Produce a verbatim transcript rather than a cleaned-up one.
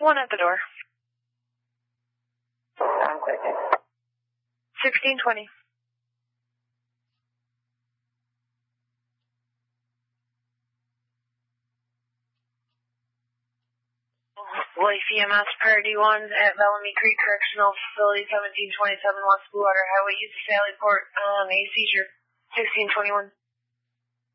One at the door. I'm taking. sixteen twenty. Life E M S Priority one at Bellamy Creek Correctional Facility, seventeen twenty-seven West Bluewater Highway, East Valley Port, um, a seizure, sixteen twenty-one.